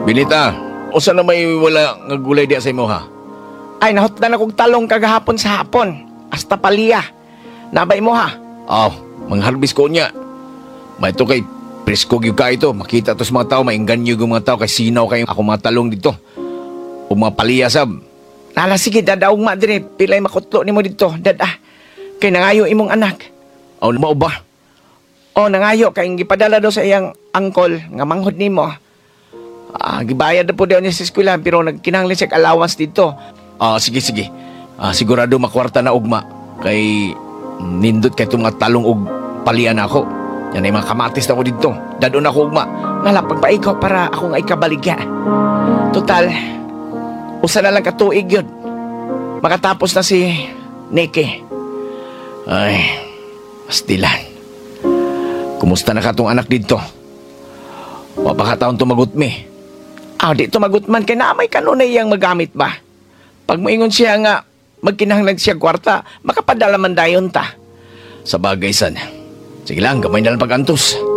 Binita, o na may wala nga gulay di sa imo ha? Ay, nahutdan akong talong kagahapon sa hapon. Hasta paliya. Nabay mo ha? Aw, mangharbis ko niya. May ito kay presko gyud ka ito. Makita to sa mga tao, maingganyo yung mga tao kay sinaw kayo ako mga talong dito. O mga paliyasab. Nala, sige, dadaog ma dire. Pilay makutlo ni mo dito. Dada. Kay nangayo imong anak. Aw, mao ba? O, nangayo. Kay gipadala daw sa iyang angkol. Nga manghod ni mo. Gibayad na po daw niya sa eskwela. Pero nagkinahanglan siya allowance dito. Sige. Sigurado makwarta na ugma. Kay nindot kay itong mga talong og palian ako. Yan ay mga kamatis na ako dito. Dadon ako ugma. Nala, pagpaikaw para ako nga ikabaligya. Total, usa na lang katuig yun. Makatapos na si Nikki. Ay, pastilan. Kumusta na ka tong anak dito? Wapakataon tumagot mi. Di tumagutman kay na may kanunay iyang magamit ba? Pag moingon siya nga, magkinahanglan siya kwarta, makapadala man dayon ta. Sa bagay san. Sige lang, gamay na lang pag-antos.